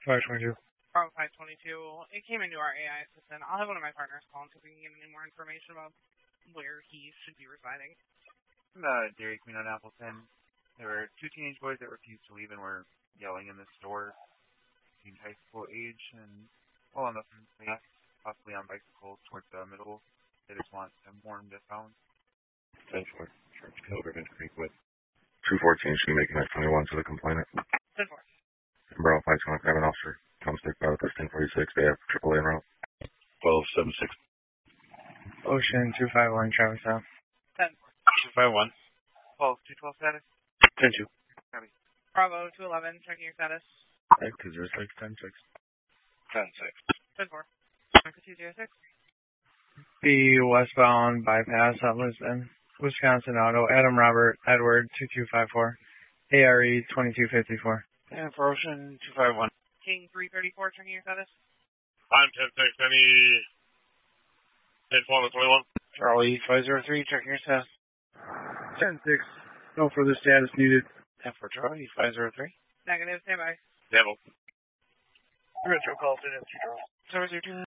522. Bravo 522. It came into our AI assistant. I'll have one of my partners call and see if we can get any more information about where he should be residing. Dairy Queen on Appleton. There were 2 teenage boys that refused to leave and were yelling in the store. Teen high school age and on the path, possibly on bicycles towards the middle. They just want them warned if found. 10-4. Church Kill Ribbon Creek with 214 should be making that 21 to the complainant. 10-4. Bravo 521, grab an officer. Come stick by with us 1046. They have AAA en route. 1276. Ocean 251, Travis South. 10-4. 251. 12-212 status. 10-2. Copy. Bravo 211, checking your status. 206, 10-6. 10-6. 10-4. 206. The westbound bypass at Lisbon, Wisconsin Auto, Adam Robert Edward 2254, ARE 2254. And for Ocean 251. King 334, checking your status. I'm 10-6, any 10-4 on the 21. Charlie 503, checking your status. 10-6. No further status needed. 10-4 Charlie 503. Negative, stand by. Devil. Retro call to 002.